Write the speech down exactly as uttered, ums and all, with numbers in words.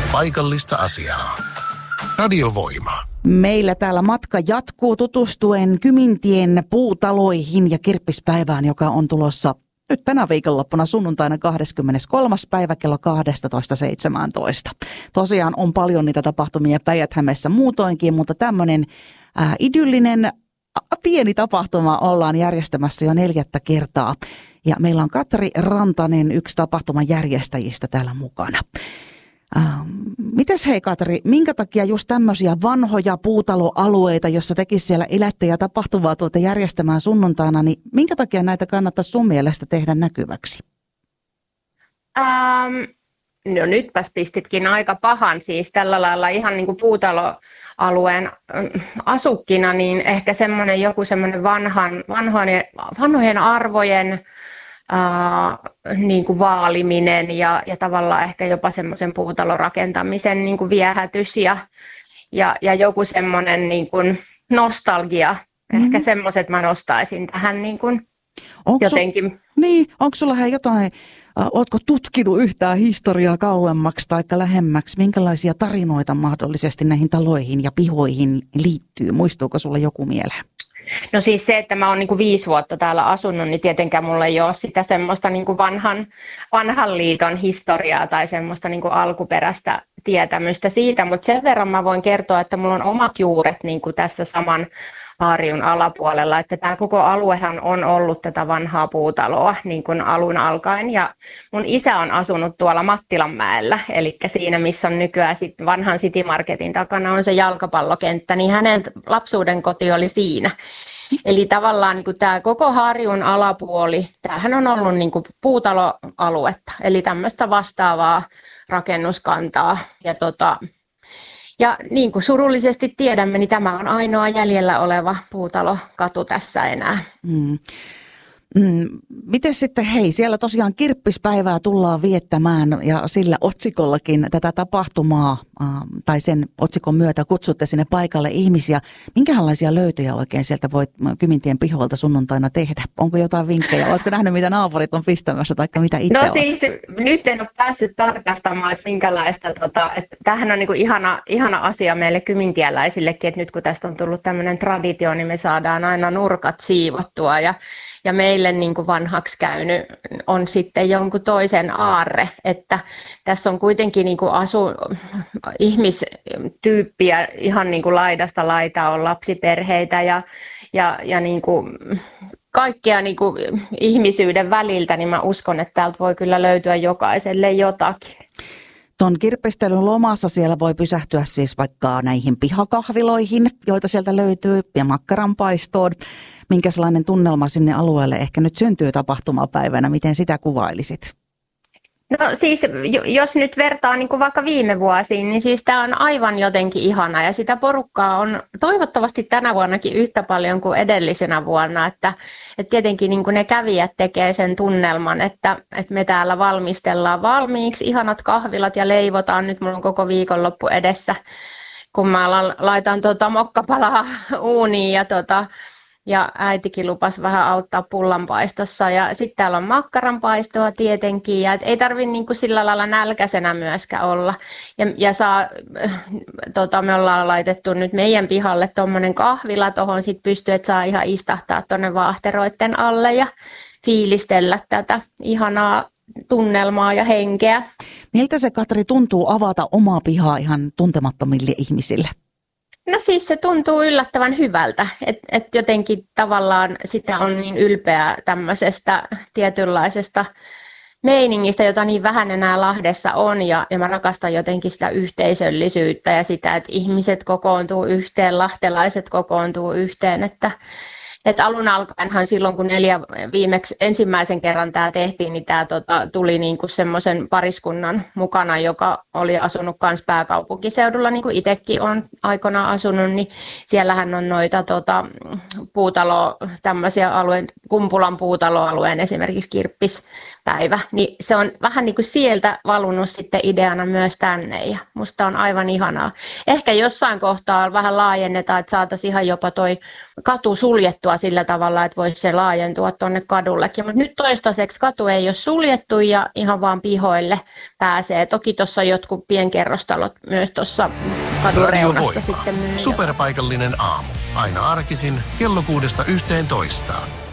paikallista asiaa. Radiovoima. Meillä täällä matka jatkuu tutustuen Kymintien puutaloihin ja kirppispäivään, joka on tulossa nyt tänä viikonloppuna sunnuntaina kahdeskymmeneskolmas päivä kello kaksitoista seitsemäntoista. Tosiaan on paljon niitä tapahtumia Päijät-Hämeessä muutoinkin, mutta tämmöinen äh, idyllinen äh, pieni tapahtuma ollaan järjestämässä jo neljättä kertaa. Ja meillä on Katri Rantanen, yksi tapahtuman järjestäjistä täällä mukana. Ähm, mites hei Katri, minkä takia just tämmöisiä vanhoja puutaloalueita, jossa tekisi siellä elätte ja tapahtumaa tuolta järjestämään sunnuntaina, niin minkä takia näitä kannattaisi sun mielestä tehdä näkyväksi? Ähm, no nytpäs pistitkin aika pahan, siis tällä lailla ihan niin kuin puutaloalueen asukkina, niin ehkä semmoinen joku semmoinen vanhan, vanhojen, vanhojen arvojen Uh, niin kuin vaaliminen ja, ja tavallaan ehkä jopa semmoisen puutalorakentamisen niin kuin viehätys ja, ja, ja joku semmoinen niin kuin nostalgia. Mm-hmm. Ehkä semmoiset mä nostaisin tähän niin kuin jotenkin. Sul, niin, onko sulla hei jotain, uh, ootko tutkinut yhtään historiaa kauemmaksi tai lähemmäksi? Minkälaisia tarinoita mahdollisesti näihin taloihin ja pihoihin liittyy? Muistuuko sulla joku mieleen? No siis se, että mä oon niin kuin viisi vuotta täällä asunut, niin tietenkään mulla ei ole sitä semmoista niin kuin vanhan, vanhan liiton historiaa tai semmoista niin kuin alkuperäistä tietämystä siitä, mutta sen verran mä voin kertoa, että mulla on omat juuret niin kuin tässä saman Harjun alapuolella, että tämä koko aluehan on ollut tätä vanhaa puutaloa niin kuin alun alkaen ja mun isä on asunut tuolla Mattilanmäellä, eli siinä missä on nykyään sit vanhan City Marketin takana on se jalkapallokenttä, niin hänen lapsuuden koti oli siinä. Eli tavallaan niin kuin tämä koko Harjun alapuoli, tämähän on ollut niin kuin puutaloaluetta, eli tämmöistä vastaavaa rakennuskantaa ja tota, Ja niin kuin surullisesti tiedämme, niin tämä on ainoa jäljellä oleva puutalokatu tässä enää. Mm. Mm. Miten sitten, hei, siellä tosiaan kirppispäivää tullaan viettämään ja sillä otsikollakin tätä tapahtumaa äh, tai sen otsikon myötä kutsutte sinne paikalle ihmisiä. Minkälaisia löytöjä oikein sieltä voit Kymintien pihoilta sunnuntaina tehdä? Onko jotain vinkkejä? Oletko nähnyt, mitä naapurit on pistämässä tai mitä itse No olet? siis nyt en ole päässyt tarkastamaan, että minkälaista. Tota, että tämähän on niin kuin ihana, ihana asia meille kymintieläisillekin, että nyt kun tästä on tullut tämmöinen traditio, niin me saadaan aina nurkat siivottua ja Ja meille niin kuin vanhaksi käynyt on sitten jonkun toisen aarre, että tässä on kuitenkin niin kuin asu, ihmistyyppiä ihan niin kuin laidasta laitaa, on lapsiperheitä ja, ja, ja niin kuin kaikkea niin kuin ihmisyyden väliltä, niin mä uskon, että täältä voi kyllä löytyä jokaiselle jotakin. Tuon kirppistelyn lomassa siellä voi pysähtyä siis vaikka näihin pihakahviloihin, joita sieltä löytyy, ja makkaranpaistoon. Minkälainen tunnelma sinne alueelle ehkä nyt syntyy tapahtumapäivänä? Miten sitä kuvailisit? No siis, jos nyt vertaa niin kuin vaikka viime vuosiin, niin siis tämä on aivan jotenkin ihana ja sitä porukkaa on toivottavasti tänä vuonnakin yhtä paljon kuin edellisenä vuonna, että, että tietenkin niin kuin ne kävijät tekee sen tunnelman, että, että me täällä valmistellaan valmiiksi ihanat kahvilat ja leivotaan, nyt mulla on koko viikonloppu edessä, kun mä laitan tuota mokkapalaa uuniin ja tuota, Ja äitikin lupasi vähän auttaa pullanpaistossa. Ja sitten täällä on makkaranpaistoa tietenkin. Ja ei tarvitse niin kuin sillä lailla nälkäisenä myöskään olla. Ja, ja saa, tota, me ollaan laitettu nyt meidän pihalle tuommoinen kahvila tuohon. Sitten pystyy, että saa ihan istahtaa tuonne vaahteroiden alle ja fiilistellä tätä ihanaa tunnelmaa ja henkeä. Miltä se, Katri, tuntuu avata omaa pihaa ihan tuntemattomille ihmisille? No siis se tuntuu yllättävän hyvältä, että et jotenkin tavallaan sitä on niin ylpeä tämmöisestä tietynlaisesta meiningistä, jota niin vähän enää Lahdessa on ja, ja mä rakastan jotenkin sitä yhteisöllisyyttä ja sitä, että ihmiset kokoontuu yhteen, lahtelaiset kokoontuu yhteen, että Et alun alkaenhan silloin, kun neljä viimeksi ensimmäisen kerran tämä tehtiin, niin tämä tota, tuli niinku semmoisen pariskunnan mukana, joka oli asunut myös pääkaupunkiseudulla, niin kuin itsekin on aikoinaan asunut, niin siellähän on noita tota, puutalo, tämmöisiä alueen, Kumpulan puutaloalueen esimerkiksi kirppispäivä, niin se on vähän niin kuin sieltä valunut sitten ideana myös tänne ja musta on aivan ihanaa. Ehkä jossain kohtaa vähän laajennetaan, että saataisiin ihan jopa toi katu suljettua suljettua sillä tavalla, että voisi se laajentua tuonne kadullekin. Mutta nyt toistaiseksi katu ei ole suljettu ja ihan vaan pihoille pääsee. Toki tuossa jotkut pienkerrostalot myös tuossa kadun reunassa sitten myy. Superpaikallinen aamu. Aina arkisin kello kuudesta yhteentoista.